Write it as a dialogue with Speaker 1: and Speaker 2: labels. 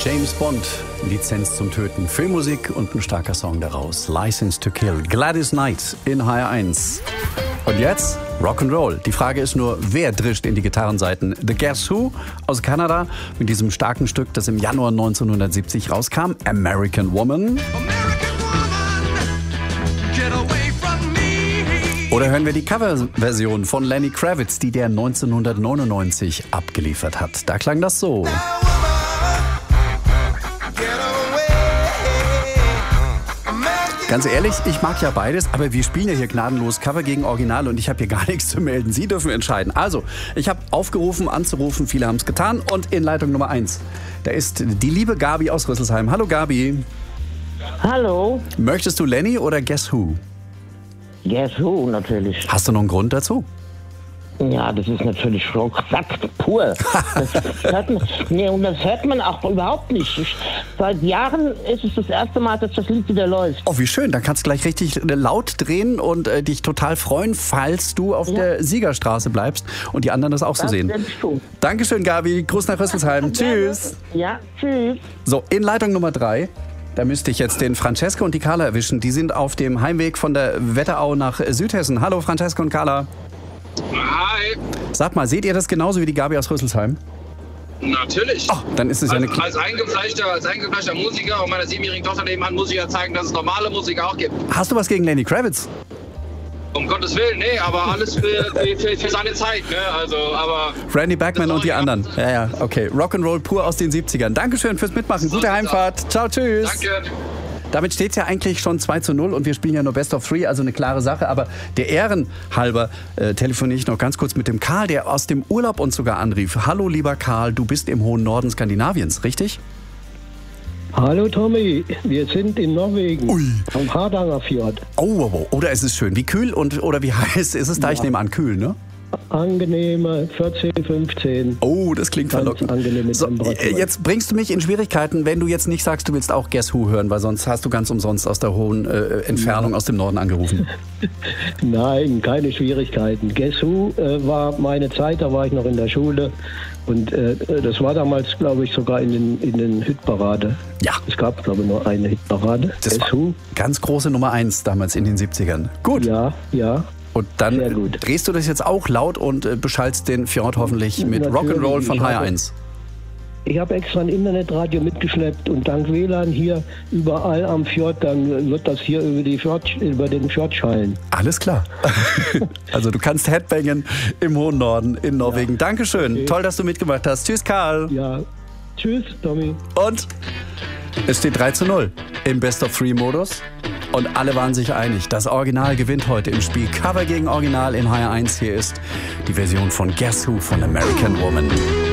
Speaker 1: James Bond, Lizenz zum Töten, Filmmusik und ein starker Song daraus. License to Kill, Gladys Knight in HR1. Und jetzt Rock'n'Roll. Die Frage ist nur, wer drischt in die Gitarrenseiten? The Guess Who aus Kanada mit diesem starken Stück, das im Januar 1970 rauskam, American Woman. Oder hören wir die Coverversion von Lenny Kravitz, die der 1999 abgeliefert hat. Da klang das so. Ganz ehrlich, ich mag ja beides, aber wir spielen ja hier gnadenlos Cover gegen Original und ich habe hier gar nichts zu melden. Sie dürfen entscheiden. Also, ich habe aufgerufen, anzurufen, viele haben es getan und in Leitung Nummer 1, da ist die liebe Gabi aus Rüsselsheim. Hallo Gabi.
Speaker 2: Hallo.
Speaker 1: Möchtest du Lenny oder Guess Who?
Speaker 2: Guess Who, natürlich.
Speaker 1: Hast du noch einen Grund dazu?
Speaker 2: Ja, das ist natürlich Rocksack pur. Und das hört man auch überhaupt nicht. Seit Jahren ist es das erste Mal, dass das Lied wieder läuft.
Speaker 1: Oh, wie schön. Dann kannst du gleich richtig laut drehen und dich total freuen, falls du auf der Siegerstraße bleibst und die anderen das auch so sehen. Dankeschön, Gabi. Gruß nach Rüsselsheim. Tschüss.
Speaker 2: Ja, tschüss.
Speaker 1: So, in Leitung Nummer 3. Da müsste ich jetzt den Francesco und die Carla erwischen. Die sind auf dem Heimweg von der Wetterau nach Südhessen. Hallo Francesco und Carla.
Speaker 3: Hi.
Speaker 1: Sag mal, seht ihr das genauso wie die Gabi aus Rüsselsheim?
Speaker 3: Natürlich.
Speaker 1: Oh, dann ist es ja eine...
Speaker 3: Als eingefleischter Musiker und meiner 7-jährigen Tochter nebenhan muss ich ja zeigen, dass es normale Musik auch gibt.
Speaker 1: Hast du was gegen Lenny Kravitz?
Speaker 3: Um Gottes Willen, nee, aber alles für seine Zeit, ne? Also, aber...
Speaker 1: Randy Bachman und die anderen. Ja, okay. Rock'n'Roll pur aus den 70ern. Dankeschön fürs Mitmachen. Gute Heimfahrt. Ciao, tschüss.
Speaker 3: Danke.
Speaker 1: Damit steht es ja eigentlich schon 2:0 und wir spielen ja nur Best of 3, also eine klare Sache. Aber der Ehren halber telefoniere ich noch ganz kurz mit dem Karl, der aus dem Urlaub uns sogar anrief. Hallo lieber Karl, du bist im hohen Norden Skandinaviens, richtig?
Speaker 4: Hallo Tommy, wir sind in Norwegen, am Hardangerfjord.
Speaker 1: Oh, oder ist es schön. Wie kühl oder wie heiß ist es da? Ja. Ich nehme an, kühl, ne?
Speaker 4: Angenehme 14, 15.
Speaker 1: Oh, das klingt verlockend. So, jetzt bringst du mich in Schwierigkeiten, wenn du jetzt nicht sagst, du willst auch Guess Who hören, weil sonst hast du ganz umsonst aus der hohen Entfernung aus dem Norden angerufen.
Speaker 4: Nein, keine Schwierigkeiten. Guess Who war meine Zeit, da war ich noch in der Schule. Und das war damals, glaube ich, sogar in den Hitparade.
Speaker 1: Ja.
Speaker 4: Es gab, glaube ich, nur eine Hitparade.
Speaker 1: Das war ganz große Nummer 1 damals in den 70ern. Gut.
Speaker 4: Ja.
Speaker 1: Und dann drehst du das jetzt auch laut und beschallst den Fjord hoffentlich mit Rock'n'Roll von HR1.
Speaker 4: Ich habe extra ein Internetradio mitgeschleppt und dank WLAN hier überall am Fjord, dann wird das hier über den Fjord schallen.
Speaker 1: Alles klar. Also du kannst Headbangen im hohen Norden in Norwegen. Ja. Dankeschön. Okay. Toll, dass du mitgemacht hast. Tschüss, Karl.
Speaker 4: Ja. Tschüss, Tommy.
Speaker 1: Und es steht 3:0 im Best-of-3-Modus. Und alle waren sich einig, das Original gewinnt heute im Spiel. Cover gegen Original in HR1. Hier ist die Version von Guess Who von American Woman.